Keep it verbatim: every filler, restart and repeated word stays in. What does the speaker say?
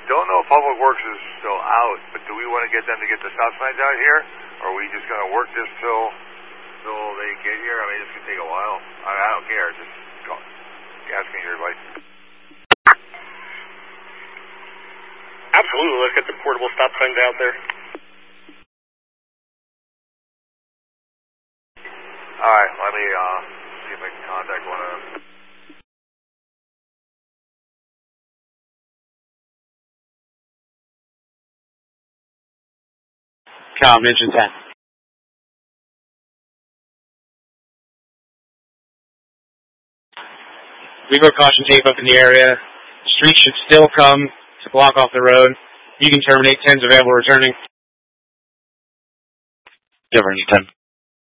don't know if Public Works is still out, but do we want to get them to get the stop signs out here? Or are we just going to work this till, till they get here? I mean, this could take a while. I, I don't care. Just go. Ask me your advice. Absolutely. Let's get the portable stop signs out there. All right. Let me uh, see if I can contact one of them. Com, engine ten. We go caution tape up in the area. Street should still come to block off the road. You can terminate. ten's available returning. Denver, engine ten.